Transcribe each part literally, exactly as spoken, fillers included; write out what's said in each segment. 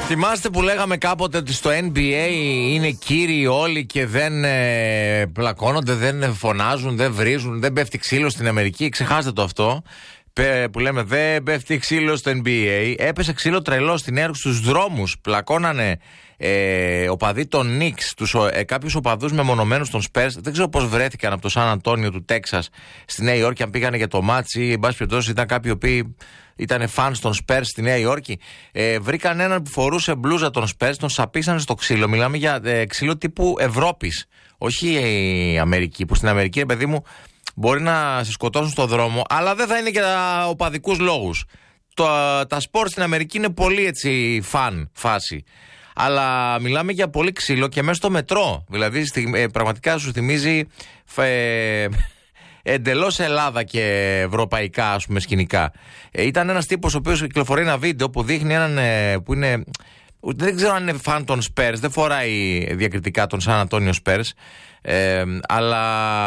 Θυμάστε που λέγαμε κάποτε ότι στο N B A είναι κύριοι όλοι και δεν ε, πλακώνονται, δεν φωνάζουν, δεν βρίζουν, δεν πέφτει ξύλο στην Αμερική. Ξεχάστε το αυτό. Που λέμε δεν πέφτει ξύλο στο N B A. Έπεσε ξύλο τρελό στην Νέα Υόρκη στους δρόμους. Πλακώνανε ε, οπαδοί των Knicks, τους, ε, κάποιους οπαδούς μεμονωμένους των Spurs. Δεν ξέρω πώς βρέθηκαν από το Σαν Αντώνιο του Τέξας στη Νέα Υόρκη, αν πήγανε για το μάτσι ή εν πάση περιπτώσει ήταν κάποιοι οποίοι ήταν fans των Spurs στη Νέα Υόρκη. Ε, βρήκαν έναν που φορούσε μπλούζα των Spurs, τον σαπίσανε στο ξύλο. Μιλάμε για ε, ξύλο τύπου Ευρώπης, όχι η Αμερική. Που στην Αμερική, παιδί μου, μπορεί να σε σκοτώσουν στον δρόμο, αλλά δεν θα είναι για οπαδικούς λόγους. Το, τα σπορ στην Αμερική είναι πολύ έτσι φαν φάση. Αλλά μιλάμε για πολύ ξύλο και μέσα στο μετρό. Δηλαδή στη, ε, πραγματικά σου θυμίζει ε, εντελώς Ελλάδα και ευρωπαϊκά, ας πούμε, σκηνικά. Ε, ήταν ένας τύπος ο οποίος κυκλοφορεί ένα βίντεο που δείχνει έναν ε, που είναι... Δεν ξέρω αν είναι φαν των Spurs, δεν φοράει διακριτικά τον Σαν Αντώνιο Spurs, ε, αλλά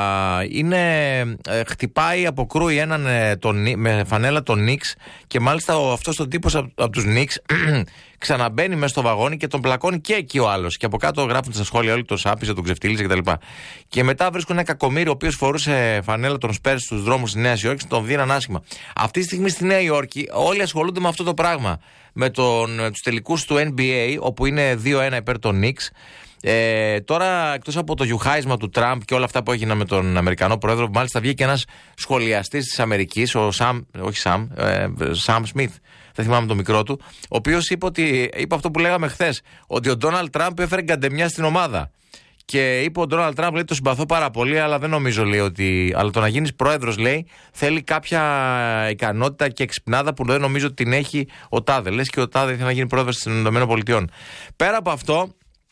είναι, ε, χτυπάει, αποκρούει έναν ε, τον, με φανέλα των Knicks και μάλιστα ο, αυτός ο τύπος από, από τους Knicks ξαναμπαίνει μέσα στο βαγόνι και τον πλακώνει και εκεί ο άλλος. Και από κάτω γράφουν στα σχόλια όλοι τον σάπισε, τον ξεφτύλισε κτλ. Και μετά βρίσκουν ένα κακομοίρη ο οποίος φορούσε φανέλα των Spurs στους δρόμους της Νέας Υόρκης και τον δίναν άσχημα. Αυτή τη στιγμή στη Νέα Υόρκη όλοι ασχολούνται με αυτό το πράγμα. Με τον, τους τελικούς του N B A, όπου είναι δύο ένα υπέρ των Knicks. Ε, τώρα, εκτός από το γιουχάισμα του Τραμπ και όλα αυτά που έγιναν με τον Αμερικανό πρόεδρο, μάλιστα βγήκε ένας σχολιαστής της Αμερικής, ο Σαμ, όχι Σαμ, ε, Σαμ Σμιθ, δεν θυμάμαι το μικρό του, ο οποίος είπε, ότι, είπε αυτό που λέγαμε χθες, ότι ο Ντόναλντ Τραμπ έφερε γκαντεμιά στην ομάδα. Και είπε ο Ντόναλντ Τραμπ, λέει, το συμπαθώ πάρα πολύ, αλλά δεν νομίζω, λέει, ότι. Αλλά το να γίνεις πρόεδρος, λέει, θέλει κάποια ικανότητα και εξυπνάδα που δεν νομίζω ότι την έχει ο Τάδε. Λες και ο Τάδε ήθελε να γίνει πρόεδρος των ΗΠΑ. Πέρα από αυτό,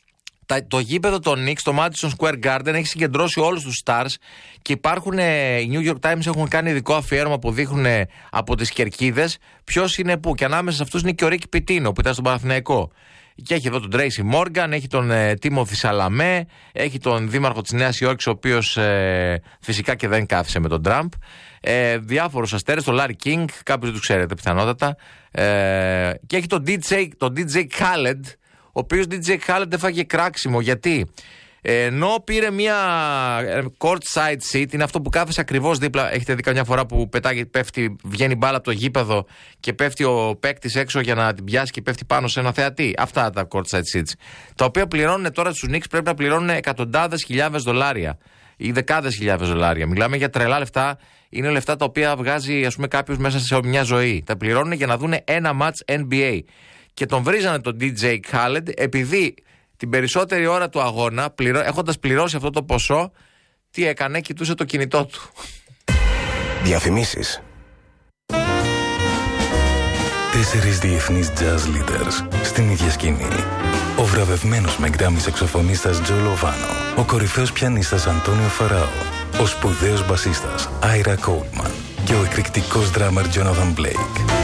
το γήπεδο των Knicks, το Madison Square Garden, έχει συγκεντρώσει όλους τους stars και υπάρχουν, οι New York Times έχουν κάνει ειδικό αφιέρωμα που δείχνουν από τις κερκίδες ποιος είναι πού. Και ανάμεσα σε αυτούς είναι και ο Ρίκι Πιτίνο που ήταν στον Παναθηναϊκό. Και έχει εδώ τον Τρέισι Μόργαν, έχει τον ε, Τίμοθι Σαλαμέ, έχει τον δήμαρχο της Νέας Υόρκης, ο οποίος ε, φυσικά και δεν κάθισε με τον Τραμπ. Ε, διάφορους αστέρες, τον Λάρι Κίνγκ, κάποιους δεν τους ξέρετε πιθανότατα. Ε, και έχει τον ντι τζέι, τον ντι τζέι Khaled, ο οποίος ντι τζέι Khaled έφαγε κράξιμο. Γιατί? Ε, ενώ πήρε μια court side seat, είναι αυτό που κάθεσαι ακριβώς δίπλα. Έχετε δει καμιά φορά που πετάγει, πέφτει, βγαίνει μπάλα από το γήπεδο και πέφτει ο παίκτης έξω για να την πιάσει και πέφτει πάνω σε ένα θεατή. Αυτά τα court side seats. Τα οποία πληρώνουν τώρα στους Knicks, πρέπει να πληρώνουν εκατοντάδες χιλιάδες δολάρια ή δεκάδες χιλιάδες δολάρια. Μιλάμε για τρελά λεφτά. Είναι λεφτά τα οποία βγάζει, ας πούμε, κάποιος μέσα σε μια ζωή. Τα πληρώνουν για να δουν ένα match N B A. Και τον βρίζανε τον ντι τζέι Khaled επειδή την περισσότερη ώρα του αγώνα, πληρώ, έχοντας πληρώσει αυτό το ποσό, τι έκανε, κοιτούσε το κινητό του. Διαφημίσεις. Τέσσερις διεθνείς jazz leaders στην ίδια σκηνή. Ο βραβευμένος με γκράμι σαξοφωνίστας Τζο Λοβάνο, ο κορυφαίος πιανίστας Αντώνιο Φαράο, ο σπουδαίος μπασίστας Άιρα Κόλμαν και ο εκρηκτικός ντράμερ Τζόναθαν Μπλέικ.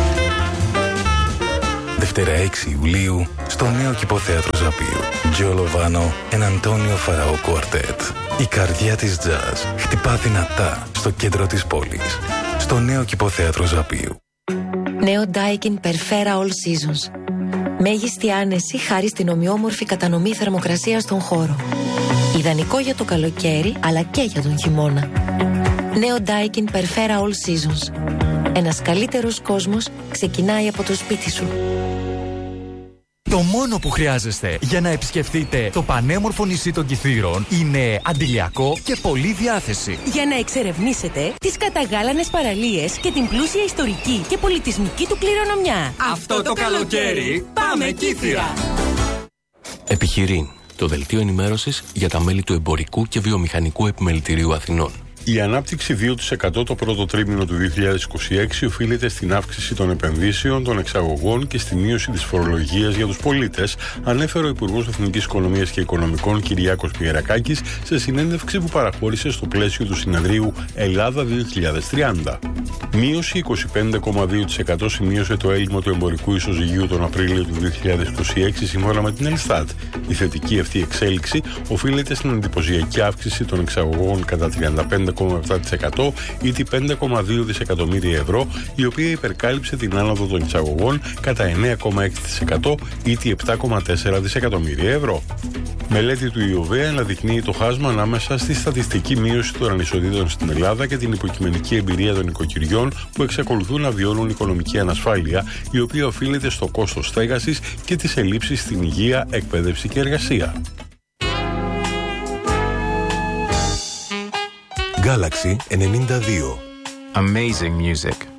Δευτέρα έξι Ιουλίου στο νέο Κηποθέατρο Ζαπίου. Τζο Λοβάνο and Αντώνιο Φαράο Κουαρτέτ. Η καρδιά της jazz χτυπά δυνατά στο κέντρο της πόλης. Στο νέο Κηποθέατρο Ζαπίου. Νέο Daikin Perfera All Seasons. Μέγιστη άνεση χάρη στην ομοιόμορφη κατανομή θερμοκρασίας στον χώρο. Ιδανικό για το καλοκαίρι αλλά και για τον χειμώνα. Νέο Daikin Perfera All Seasons. Ένας καλύτερος κόσμος ξεκινάει από το σπίτι σου. Το μόνο που χρειάζεστε για να επισκεφτείτε το πανέμορφο νησί των Κιθήρων είναι αντιλιακό και πολλή διάθεση. Για να εξερευνήσετε τις καταγάλανες παραλίες και την πλούσια ιστορική και πολιτισμική του κληρονομιά. Αυτό το καλοκαίρι πάμε Κίθυρα! Επιχειρήν, το δελτίο ενημέρωσης για τα μέλη του Εμπορικού και Βιομηχανικού Επιμελητηρίου Αθηνών. Η ανάπτυξη δύο τοις εκατό το πρώτο τρίμηνο του δύο χιλιάδες είκοσι έξι οφείλεται στην αύξηση των επενδύσεων, των εξαγωγών και στη μείωση της φορολογίας για τους πολίτες, ανέφερε ο Υπουργός Εθνικής Οικονομίας και Οικονομικών Κυριάκος Μιερακάκης σε συνέντευξη που παραχώρησε στο πλαίσιο του συνεδρίου Ελλάδα δύο χιλιάδες τριάντα. Μείωση είκοσι πέντε κόμμα δύο τοις εκατό σημείωσε το έλλειμμα του εμπορικού ισοζυγίου τον Απρίλιο του δύο χιλιάδες είκοσι έξι σύμφωνα με την Ελστάτ. Η θετική αυτή εξέλιξη οφείλεται στην εντυπωσιακή αύξηση των εξαγωγών κατά τριάντα πέντε κόμμα επτά τοις εκατό ή τη πέντε κόμμα δύο δισεκατομμύρια ευρώ, η οποία υπερκάλυψε την άνοδο των εισαγωγών κατά εννέα κόμμα έξι τοις εκατό ή τη επτά κόμμα τέσσερα δισεκατομμύρια ευρώ. Μελέτη του ΙΟΒΕ αναδεικνύει το χάσμα ανάμεσα στη στατιστική μείωση των ανισοτήτων στην Ελλάδα και την υποκειμενική εμπειρία των οικοκυριών που εξακολουθούν να βιώνουν οικονομική ανασφάλεια, η οποία οφείλεται στο κόστος στέγασης και τις ελλείψεις στην υγεία, εκπαίδευση και εργασία. Galaxy ενενήντα δύο. Amazing music.